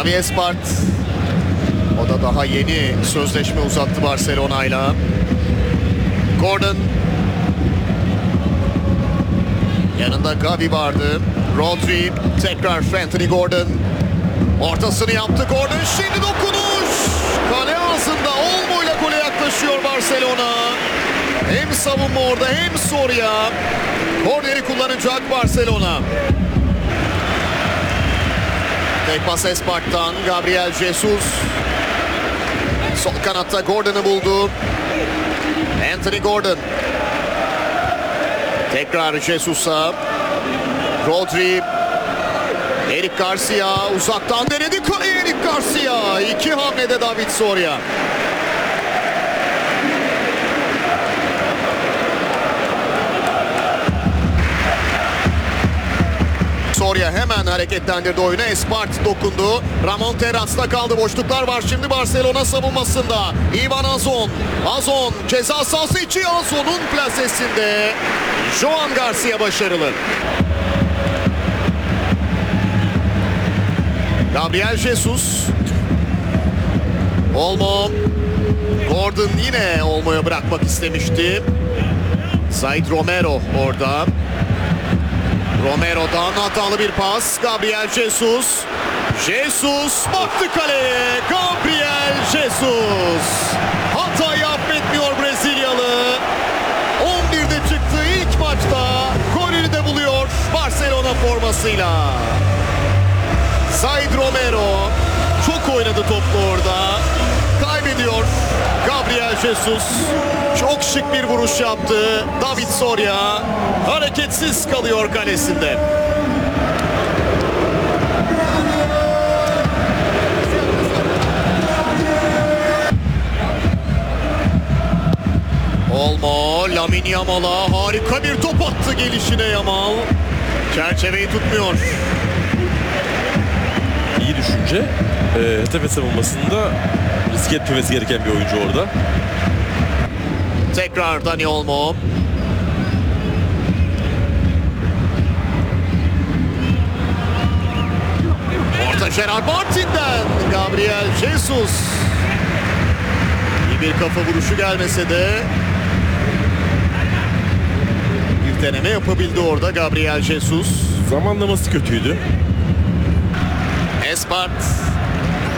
Xavi Espart. O da daha yeni sözleşme uzattı Barcelona'yla. Gordon. Yanında Gavi vardı. Rodri. Tekrar Anthony Gordon. Ortasını yaptı Gordon. Şimdi dokunuş. Kale ağzında. Olmo ile gole yaklaşıyor Barcelona. Hem savunma orada hem Soria. Korneri kullanacak Barcelona. Tek pas Espart'tan. Gabriel Jesus. Sol kanatta Gordon'u buldu. Anthony Gordon. Tekrar Jesus'a. Rodri. Eric Garcia uzaktan denedi. Kaleye Eric Garcia. 2 hamlede David Soria. Soria hemen hareketlendirdi oyunu. Espart dokundu. Ramon Terras'ta kaldı. Boşluklar var şimdi Barcelona savunmasında. Ivan Azon. Azon ceza sahası içi. Azon'un plasesinde. Joan Garcia başarılı. Gabriel Jesus. Olmo. Gordon yine Olmo'ya bırakmak istemişti. Said Romero orada. Romero'dan hatalı bir pas. Gabriel Jesus. Jesus baktı kaleye. Gabriel Jesus. Hatayı affetmiyor Brezilyalı. 11'de çıktı ilk maçta. Golünü de buluyor Barcelona formasıyla. Said Romero çok oynadı toplu orada. Kaybediyor Gabriel Jesus. Çok şık bir vuruş yaptı. David Soria hareketsiz kalıyor kalesinde. Olmo, Lamine Yamal'a harika bir top attı gelişine Yamal. Çerçeveyi tutmuyor. İyi düşünce. Tepe savunmasında riske etmemesi gereken bir oyuncu orada. Tekrar Dani Olmo. Orta Gerard Martin'den Gabriel Jesus. İyi bir kafa vuruşu gelmese de bir deneme yapabildi orada Gabriel Jesus. Zamanlaması kötüydü. Espart.